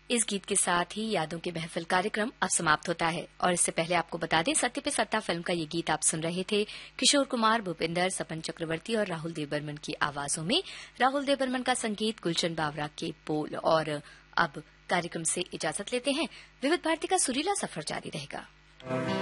इस गीत के साथ ही यादों के महफिल कार्यक्रम अब समाप्त होता है और इससे पहले आपको बता दें सत्य पे सत्ता फिल्म का ये गीत आप सुन रहे थे किशोर कुमार, भूपिंदर, सपन चक्रवर्ती और राहुल देवबर्मन की आवाजों में। राहुल देवबर्मन का संगीत, गुलशन बावरा के बोल। और अब कार्यक्रम से इजाजत लेते हैं। विविध भारती का सुरीला सफर जारी रहेगा।